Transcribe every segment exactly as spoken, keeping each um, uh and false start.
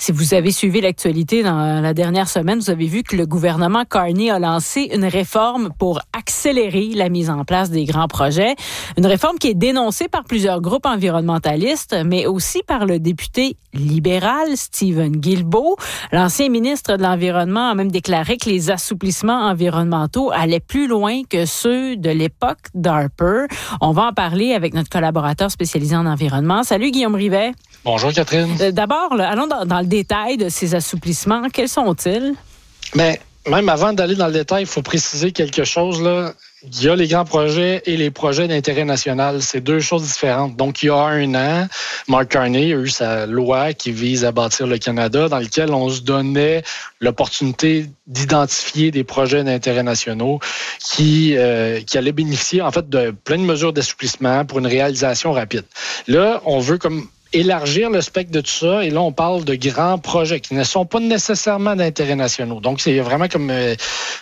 Si vous avez suivi l'actualité dans la dernière semaine, vous avez vu que le gouvernement Carney a lancé une réforme pour accélérer la mise en place des grands projets. Une réforme qui est dénoncée par plusieurs groupes environnementalistes, mais aussi par le député libéral Steven Guilbeault. L'ancien ministre de l'Environnement a même déclaré que les assouplissements environnementaux allaient plus loin que ceux de l'époque d'Harper. On va en parler avec notre collaborateur spécialisé en environnement. Salut Guillaume Rivet. Bonjour Catherine. D'abord, là, allons dans, dans le détail de ces assouplissements. Quels sont-ils? Bien, même avant d'aller dans le détail, il faut préciser quelque chose, là. Il y a les grands projets et les projets d'intérêt national. C'est deux choses différentes. Donc, il y a un an, Mark Carney a eu sa loi qui vise à bâtir le Canada, dans lequel on se donnait l'opportunité d'identifier des projets d'intérêt nationaux qui, euh, qui allaient bénéficier, en fait, de plein de mesures d'assouplissement pour une réalisation rapide. Là, on veut comme élargir le spectre de tout ça, et là, on parle de grands projets qui ne sont pas nécessairement d'intérêt nationaux. Donc, c'est vraiment comme euh,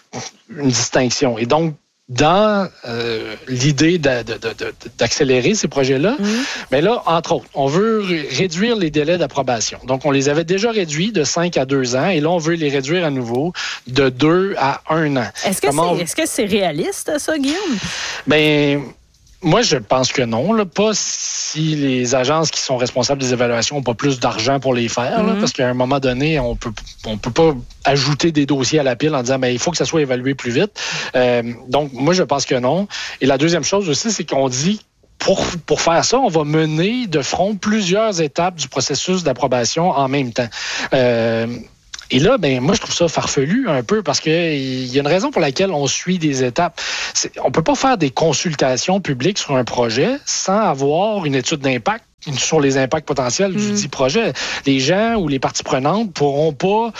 une distinction. Et donc, dans euh, l'idée de, de, de, d'accélérer ces projets-là, mmh. mais là, entre autres, on veut réduire les délais d'approbation. Donc, on les avait déjà réduits de cinq à deux ans, et là, on veut les réduire à nouveau de deux à un an. Est-ce que, c'est, on... est-ce que c'est réaliste, ça, Guillaume? Bien... Moi, je pense que non. Là. Pas si les agences qui sont responsables des évaluations n'ont pas plus d'argent pour les faire. Mm-hmm. Là, parce qu'à un moment donné, on peut, on peut pas ajouter des dossiers à la pile en disant ben, il faut que ça soit évalué plus vite. Euh, donc, moi, je pense que non. Et la deuxième chose aussi, c'est qu'on dit Pour, pour faire ça, on va mener de front plusieurs étapes du processus d'approbation en même temps. Euh, Et là, ben moi, je trouve ça farfelu un peu parce qu'il y a une raison pour laquelle on suit des étapes. C'est, on peut pas faire des consultations publiques sur un projet sans avoir une étude d'impact sur les impacts potentiels du mmh. dit projet. Les gens ou les parties prenantes pourront pas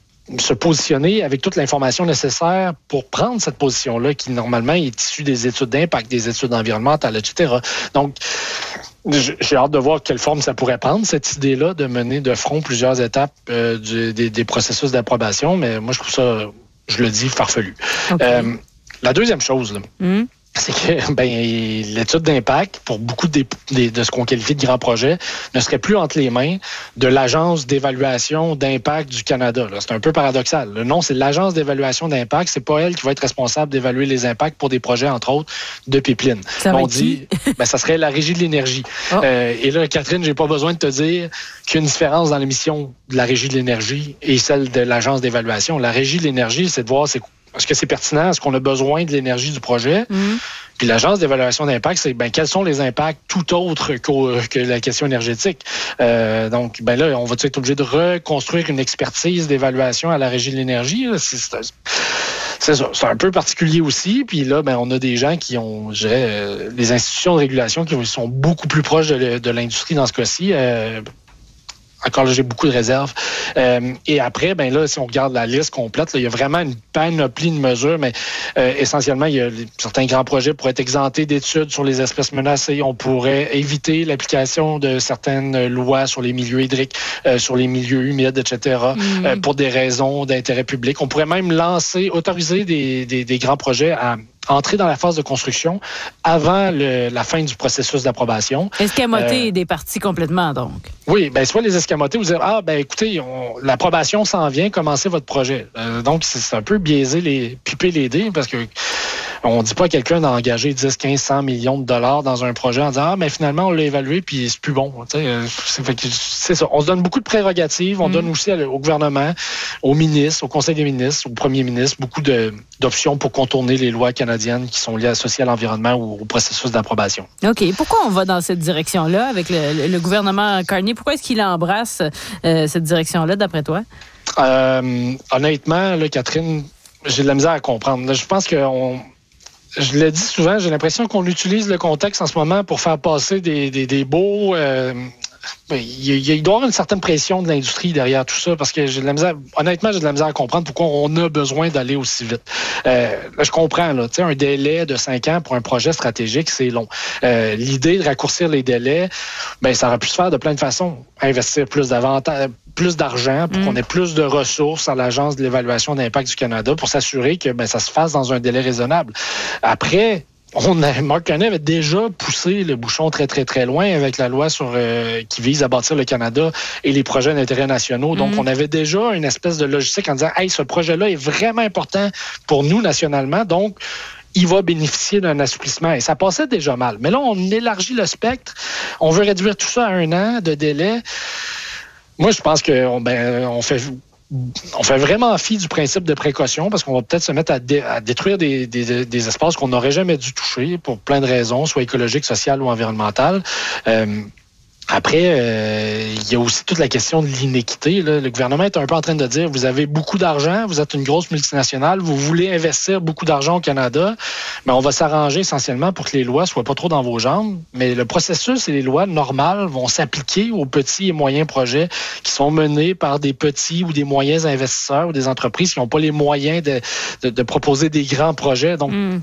se positionner avec toute l'information nécessaire pour prendre cette position-là qui, normalement, est issue des études d'impact, des études environnementales, et cetera. Donc, j'ai hâte de voir quelle forme ça pourrait prendre, cette idée-là de mener de front plusieurs étapes euh, du, des, des processus d'approbation, mais moi, je trouve ça, je le dis, farfelu. Okay. Euh, la deuxième chose, là, mm. c'est que ben, l'étude d'impact, pour beaucoup de, de, de ce qu'on qualifie de grands projets, ne serait plus entre les mains de l'Agence d'évaluation d'impact du Canada. Là. C'est un peu paradoxal. Le nom, c'est l'Agence d'évaluation d'impact. C'est pas elle qui va être responsable d'évaluer les impacts pour des projets, entre autres, de pipelines. Ça On dit, ben, ça serait la Régie de l'énergie. Oh. Euh, et là, Catherine, j'ai pas besoin de te dire qu'il y a une différence dans la mission de la Régie de l'énergie et celle de l'Agence d'évaluation. La Régie de l'énergie, c'est de voir c'est est-ce que c'est pertinent? Est-ce qu'on a besoin de l'énergie du projet? Mm. Puis l'Agence d'évaluation d'impact, c'est ben, quels sont les impacts tout autres que, que la question énergétique? Euh, donc, ben là, on va être obligé de reconstruire une expertise d'évaluation à la Régie de l'énergie? C'est, c'est, c'est ça. C'est un peu particulier aussi. Puis là, ben, on a des gens qui ont, je dirais, euh, les institutions de régulation qui sont beaucoup plus proches de, de l'industrie dans ce cas-ci. Euh, Encore là, j'ai beaucoup de réserves. Euh, et après, ben là, si on regarde la liste complète, là, il y a vraiment une panoplie de mesures, mais euh, essentiellement, il y a certains grands projets pourraient être exemptés d'études sur les espèces menacées. On pourrait éviter l'application de certaines lois sur les milieux hydriques, euh, sur les milieux humides, et cetera, mmh. euh, pour des raisons d'intérêt public. On pourrait même lancer, autoriser des, des, des grands projets à entrer dans la phase de construction avant le, la fin du processus d'approbation. Escamoter euh, des parties complètement, donc. Oui, bien, soit les escamoter ou dire, ah, ben écoutez, on, l'approbation s'en vient, commencez votre projet. Euh, donc, c'est, c'est un peu biaiser, les, piper les dés, parce que on ne dit pas à quelqu'un d'engager dix, quinze, cent millions de dollars dans un projet en disant, ah, mais finalement, on l'a évalué, puis c'est plus bon. Euh, c'est, fait que, c'est ça. On se donne beaucoup de prérogatives. On mm. donne aussi au gouvernement, aux ministres, au Conseil des ministres, au premier ministre, beaucoup de, d'options pour contourner les lois canadiennes qui sont liées associées à l'environnement ou au processus d'approbation. OK. Pourquoi on va dans cette direction-là avec le, le gouvernement Carney? Pourquoi est-ce qu'il embrasse euh, cette direction-là, d'après toi? Euh, honnêtement, là, Catherine, j'ai de la misère à comprendre. Là, je pense qu'on... Je le dis souvent, j'ai l'impression qu'on utilise le contexte en ce moment pour faire passer des, des, des beaux... Euh, il, il doit y avoir une certaine pression de l'industrie derrière tout ça, parce que j'ai de la misère, honnêtement, j'ai de la misère à comprendre pourquoi on a besoin d'aller aussi vite. Euh, là, je comprends, là, tu sais, un délai de cinq ans pour un projet stratégique, c'est long. Euh, l'idée de raccourcir les délais, ben, ça aurait pu se faire de plein de façons. Investir plus d'avantages, plus d'argent pour mmh. qu'on ait plus de ressources à l'Agence de l'évaluation d'impact du Canada pour s'assurer que ben, ça se fasse dans un délai raisonnable. Après, On a, Mark Carney avait déjà poussé le bouchon très, très, très loin avec la loi sur euh, qui vise à bâtir le Canada et les projets d'intérêt nationaux. Donc, mmh. on avait déjà une espèce de logistique en disant « Hey, ce projet-là est vraiment important pour nous nationalement. » Donc, il va bénéficier d'un assouplissement. Et ça passait déjà mal. Mais là, on élargit le spectre. On veut réduire tout ça à un an de délai. Moi, je pense qu'on ben, on fait... On fait vraiment fi du principe de précaution parce qu'on va peut-être se mettre à, dé, à détruire des, des, des espaces qu'on n'aurait jamais dû toucher pour plein de raisons, soit écologiques, sociales ou environnementales. Euh, Après, euh, il y a aussi toute la question de l'inéquité. Là. Le gouvernement est un peu en train de dire, vous avez beaucoup d'argent, vous êtes une grosse multinationale, vous voulez investir beaucoup d'argent au Canada, mais on va s'arranger essentiellement pour que les lois soient pas trop dans vos jambes. Mais le processus et les lois normales vont s'appliquer aux petits et moyens projets qui sont menés par des petits ou des moyens investisseurs ou des entreprises qui n'ont pas les moyens de, de, de proposer des grands projets. Donc, mm.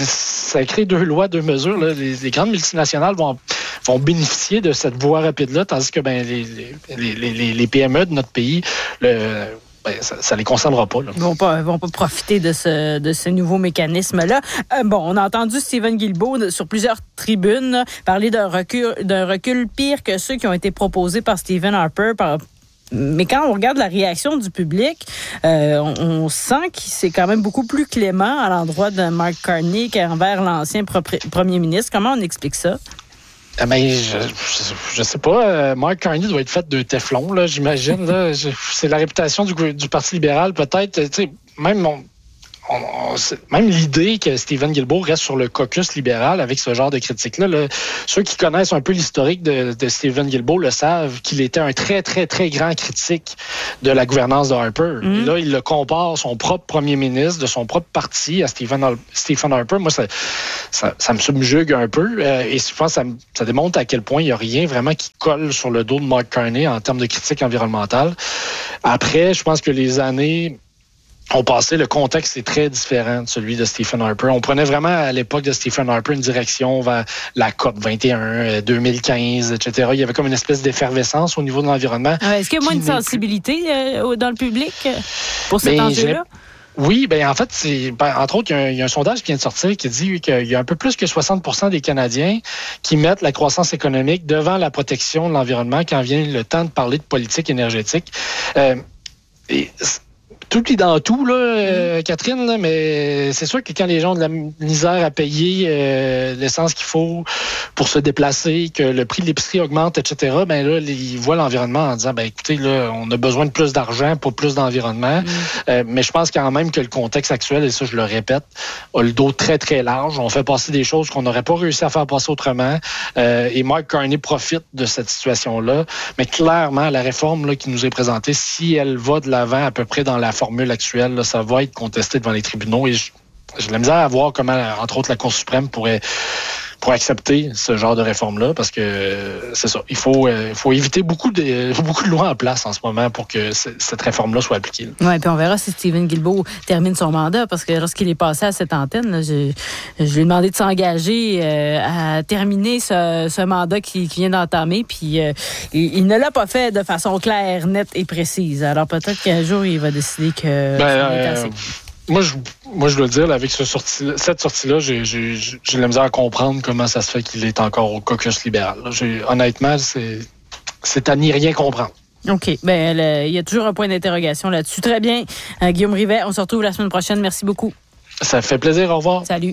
ça crée deux lois, deux mesures. Là. Les, les grandes multinationales vont vont bénéficier de cette voie rapide-là, tandis que ben, les, les, les, les P M E de notre pays, le, ben, ça ne les concernera pas. Ils ne vont pas, vont pas profiter de ce, de ce nouveau mécanisme-là. Euh, bon, on a entendu Stephen Guilbeault sur plusieurs tribunes là, parler d'un recul, d'un recul pire que ceux qui ont été proposés par Stephen Harper, par Mais quand on regarde la réaction du public, euh, on, on sent que c'est quand même beaucoup plus clément à l'endroit de Mark Carney qu'envers l'ancien propre, premier ministre. Comment on explique ça? Ah ben, je, je, je sais pas. Euh, Mark Carney doit être fait de Teflon, là, j'imagine. Là. Je, c'est la réputation du, du Parti libéral, peut-être. Tu sais, même mon, on, on, même l'idée que Stephen Guilbeault reste sur le caucus libéral avec ce genre de critique-là, là, ceux qui connaissent un peu l'historique de, de Stephen Guilbeault le savent qu'il était un très, très, très grand critique de la gouvernance de Harper. Mm. Et là, il le compare son propre premier ministre de son propre parti à Stephen, Stephen Harper. Moi, ça, ça, ça me subjugue un peu. Euh, et je pense que ça, ça démontre à quel point il n'y a rien vraiment qui colle sur le dos de Mark Carney en termes de critique environnementale. Après, je pense que les années ont passé, le contexte est très différent de celui de Stephen Harper. On prenait vraiment à l'époque de Stephen Harper une direction vers la COP vingt et un, deux mille quinze, et cetera. Il y avait comme une espèce d'effervescence au niveau de l'environnement. Ouais, est-ce qu'il y a moins de sensibilité euh, dans le public pour cet ben, enjeu-là? Oui, ben en fait, c'est ben, entre autres, il y, a un, il y a un sondage qui vient de sortir qui dit qu'il y a un peu plus que soixante pour cent des Canadiens qui mettent la croissance économique devant la protection de l'environnement quand vient le temps de parler de politique énergétique. Euh, et, tout est dans tout, là, euh, Catherine, là, mais c'est sûr que quand les gens ont de la misère à payer euh, l'essence qu'il faut pour se déplacer, que le prix de l'épicerie augmente, et cetera, ben là, ils voient l'environnement en disant, ben écoutez, là, on a besoin de plus d'argent pour plus d'environnement. Mm. Euh, mais je pense quand même que le contexte actuel, et ça je le répète, a le dos très, très large. On fait passer des choses qu'on n'aurait pas réussi à faire passer autrement. Euh, et Mark Carney profite de cette situation-là. Mais clairement, la réforme là, qui nous est présentée, si elle va de l'avant à peu près dans la formule actuelle, là, ça va être contesté devant les tribunaux et j'ai de la misère à voir comment, entre autres, la Cour suprême pourrait, pourrait accepter ce genre de réforme-là parce que c'est ça. Il faut, euh, faut éviter beaucoup de, beaucoup de lois en place en ce moment pour que c- cette réforme-là soit appliquée. Oui, puis on verra si Stephen Guilbeault termine son mandat parce que lorsqu'il est passé à cette antenne, là, je, je lui ai demandé de s'engager euh, à terminer ce, ce mandat qui, qui vient d'entamer. Puis euh, il, il ne l'a pas fait de façon claire, nette et précise. Alors peut-être qu'un jour, il va décider que ben, ça est assez. Euh, Moi je, moi, je dois le dire, là, avec ce sorti, cette sortie-là, j'ai, j'ai, j'ai de la misère à comprendre comment ça se fait qu'il est encore au caucus libéral. J'ai, honnêtement, c'est, c'est à n'y rien comprendre. OK. Ben, le, il y a toujours un point d'interrogation là-dessus. Très bien. Euh, Guillaume Rivet, on se retrouve la semaine prochaine. Merci beaucoup. Ça fait plaisir. Au revoir. Salut.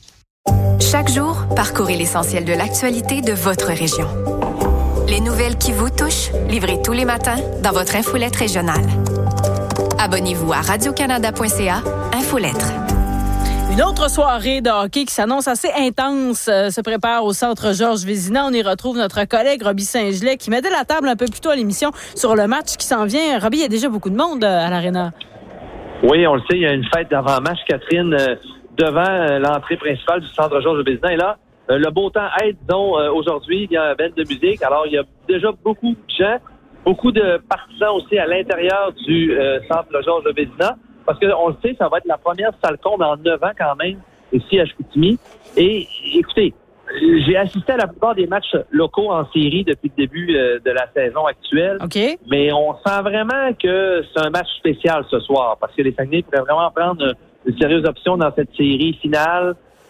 Chaque jour, parcourez l'essentiel de l'actualité de votre région. Les nouvelles qui vous touchent, livrées tous les matins dans votre infolettre régionale. Abonnez-vous à radio canada point c a, Infolettre. Une autre soirée de hockey qui s'annonce assez intense euh, se prépare au Centre Georges Vézina. On y retrouve notre collègue Roby Saint-Gelais qui mettait la table un peu plus tôt à l'émission sur le match qui s'en vient. Roby, il y a déjà beaucoup de monde euh, à l'Arena. Oui, on le sait, il y a une fête d'avant-match, Catherine, euh, devant euh, l'entrée principale du Centre Georges Vézina. Et là, euh, le beau temps aide, disons, euh, aujourd'hui, il y a un band de musique. Alors, il y a déjà beaucoup de gens. Beaucoup de partisans aussi à l'intérieur du euh, centre Georges Vézina, parce qu'on le sait, ça va être la première Salcombe en neuf ans quand même, ici à Chicoutimi. Et écoutez, j'ai assisté à la plupart des matchs locaux en série depuis le début euh, de la saison actuelle. Okay. Mais on sent vraiment que c'est un match spécial ce soir, parce que les Saguenay pourraient vraiment prendre une sérieuse option dans cette série finale.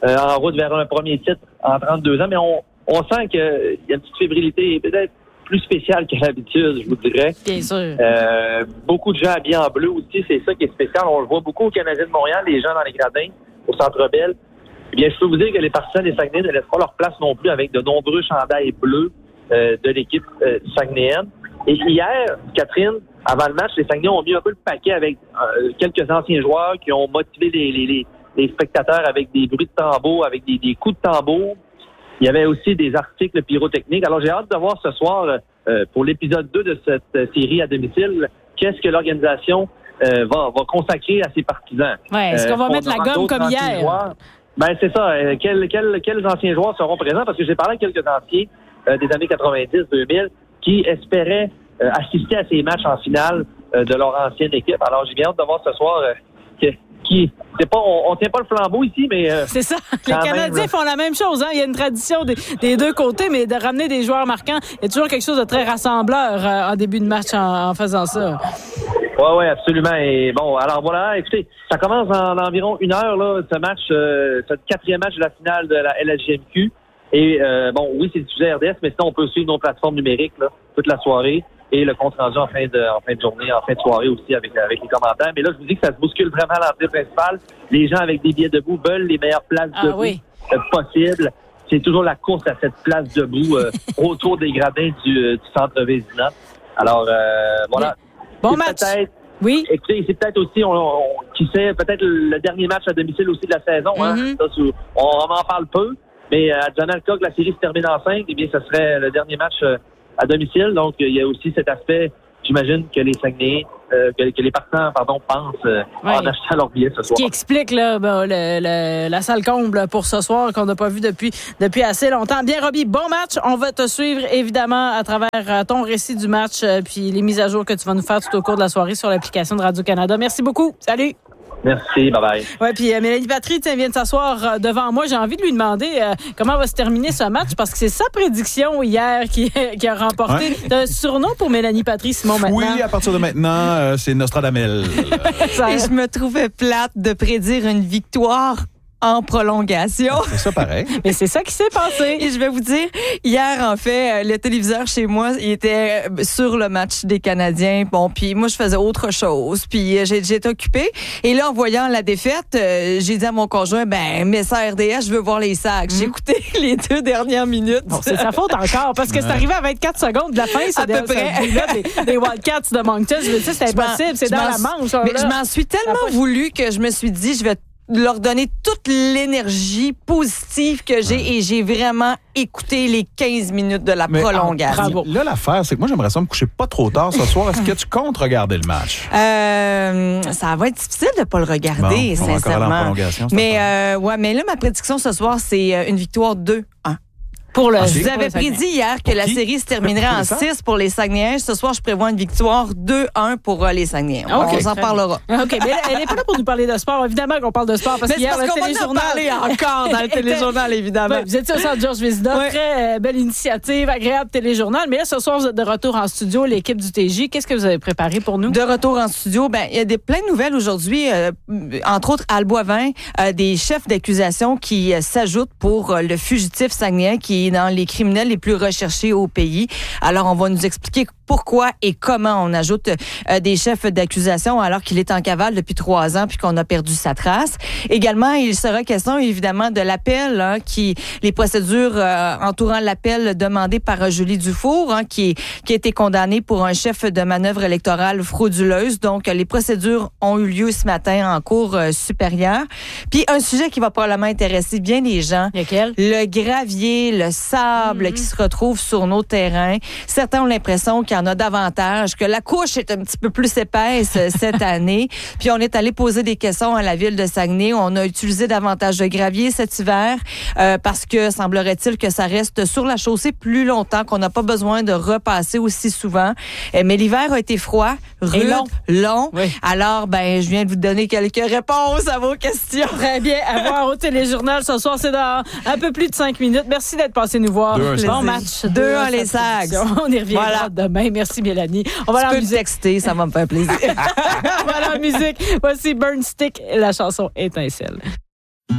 euh, en route vers un premier titre en trente-deux ans, mais on, on sent qu'il y a une petite fébrilité peut-être plus spéciale qu'à l'habitude, je vous dirais. Bien sûr. Euh, beaucoup de gens habillés en bleu aussi, c'est ça qui est spécial. On le voit beaucoup au Canadien de Montréal, les gens dans les gradins, au Centre Bell. Eh bien, je peux vous dire que les partisans des Saguenay ne laissent pas leur place non plus avec de nombreux chandails bleus euh, de l'équipe euh, saguenayenne. Et hier, Catherine, avant le match, les Saguenay ont mis un peu le paquet avec euh, quelques anciens joueurs qui ont motivé les, les, les, les spectateurs avec des bruits de tambour, avec des, des coups de tambour. Il y avait aussi des articles pyrotechniques. Alors, j'ai hâte de voir ce soir, euh, pour l'épisode deux de cette euh, série à domicile, qu'est-ce que l'organisation euh, va, va consacrer à ses partisans. Ouais, est-ce qu'on va euh, mettre la gomme comme hier? Joueurs? Ben, c'est ça. Euh, quels, quels, quels anciens joueurs seront présents? Parce que j'ai parlé à quelques anciens euh, des années quatre-vingt-dix deux mille qui espéraient euh, assister à ces matchs en finale euh, de leur ancienne équipe. Alors, j'ai bien hâte de voir ce soir euh, que, qui... C'est pas, on, on tient pas le flambeau ici, mais... Euh, c'est ça. Les Canadiens même, font la même chose. Hein? Il y a une tradition des, des deux côtés, mais de ramener des joueurs marquants, il y a toujours quelque chose de très rassembleur euh, en début de match en, en faisant ça. Oui, oui, absolument. Et bon, alors voilà, écoutez, ça commence en environ une heure, là, ce match, euh, ce quatrième match de la finale de la L S G M Q. Et euh, bon, oui, c'est diffusé R D S, mais sinon, on peut suivre nos plateformes numériques là, toute la soirée. Et le compte rendu en fin de en fin de journée, en fin de soirée aussi avec, avec les commentaires. Mais là, je vous dis que ça se bouscule vraiment à l'entrée principale. Les gens avec des billets debout veulent les meilleures places ah, debout oui. euh, possibles. C'est toujours la course à cette place debout euh, autour des gradins du, euh, du centre Vézina. Alors, euh, voilà. Bon match. Oui. Écoutez, c'est peut-être aussi, on, on, qui sait, peut-être le dernier match à domicile aussi de la saison. Mm-hmm. Hein? Ça, on, on en parle peu. Mais à Jonathan Coq, la série se termine en cinq. Eh bien, ce serait le dernier match euh, à domicile. Donc, il y a aussi cet aspect, j'imagine, que les Saguenay, euh, que, que les partisans, pardon, pensent euh, ouais. en achetant leur billet ce soir. Ce qui explique là, ben, le, le, la salle comble pour ce soir qu'on n'a pas vu depuis, depuis assez longtemps. Bien, Robbie, bon match. On va te suivre, évidemment, à travers ton récit du match euh, puis les mises à jour que tu vas nous faire tout au cours de la soirée sur l'application de Radio-Canada. Merci beaucoup. Salut. Merci, bye-bye. Oui, puis euh, Mélanie Patry tiens, vient de s'asseoir euh, devant moi. J'ai envie de lui demander euh, comment va se terminer ce match parce que c'est sa prédiction hier qui, qui a remporté. Ouais. T'as un surnom pour Mélanie Patry, Simon, maintenant? Oui, à partir de maintenant, euh, c'est Nostradamel. Et je me trouvais plate de prédire une victoire en prolongation. C'est ça pareil. Mais c'est ça qui s'est passé. Et je vais vous dire, hier, en fait, le téléviseur chez moi, il était sur le match des Canadiens. Bon, puis moi, je faisais autre chose. Puis j'ai, j'étais occupée. Et là, en voyant la défaite, euh, j'ai dit à mon conjoint, ben, mets ça R D S, je veux voir les sacs. Mmh. J'ai écouté les deux dernières minutes. Bon, c'est sa faute encore, parce que c'est arrivé à vingt-quatre secondes de la fin, ça, à peu près. Là, des, des Wildcats de Moncton. Je me dis, c'est impossible, c'est dans la manche. Mais là. Je m'en suis tellement voulu que je me suis dit, je vais leur donner toute l'énergie positive que j'ai ouais. et j'ai vraiment écouté les quinze minutes de la Mais prolongation. En, là, l'affaire, c'est que moi, j'aimerais ça me coucher pas trop tard ce soir. Est-ce que tu comptes regarder le match? Euh, ça va être difficile de pas le regarder, bon, sincèrement. Mais, euh, ouais, mais là, ma prédiction ce soir, c'est une victoire deux un. Pour le, je vous avais prédit hier que la série se terminerait en six pour les Saguenayens. Ce soir, je prévois une victoire deux un pour les Saguenayens. Okay, on s'en parlera. OK, mais elle n'est pas là pour nous parler de sport. Évidemment qu'on parle de sport parce mais qu'hier, le téléjournal... parler encore dans le téléjournal, évidemment. Ouais, vous étiez au centre Georges Vézina. Ouais. Très euh, belle initiative, agréable téléjournal. Mais là, ce soir, vous êtes de retour en studio, l'équipe du T J. Qu'est-ce que vous avez préparé pour nous? De retour en studio, ben il y a des, plein de nouvelles aujourd'hui. Euh, entre autres, Al Boivin, euh, des chefs d'accusation qui euh, s'ajoutent pour euh, le fugitif saguenayen qui est dans les criminels les plus recherchés au pays. Alors, on va nous expliquer pourquoi et comment on ajoute euh, des chefs d'accusation alors qu'il est en cavale depuis trois ans puis qu'on a perdu sa trace. Également, il sera question évidemment de l'appel, hein, qui les procédures euh, entourant l'appel demandé par Julie Dufour, hein, qui, qui a été condamnée pour un chef de manœuvre électorale frauduleuse. Donc, les procédures ont eu lieu ce matin en cour euh, supérieure. Puis, un sujet qui va probablement intéresser bien les gens. Lequel? Le gravier, le sable, mm-hmm. qui se retrouve sur nos terrains. Certains ont l'impression qu'il y en a davantage, que la couche est un petit peu plus épaisse cette année. Puis on est allé poser des questions à la ville de Saguenay. On a utilisé davantage de gravier cet hiver euh, parce que semblerait-il que ça reste sur la chaussée plus longtemps, qu'on n'a pas besoin de repasser aussi souvent. Mais l'hiver a été froid, rude, Et long. long. Oui. Alors, ben, je viens de vous donner quelques réponses à vos questions. Très bien. À voir au téléjournal ce soir, c'est dans un peu plus de cinq minutes. Merci d'être passé nous voir. Deux, bon match. Deux un les Sags. On y reviendra voilà. demain. Merci Mélanie. On va tu aller peux en musique. texter, ça va me faire plaisir. On va aller en musique. Voici Burn Stick, la chanson Étincelle.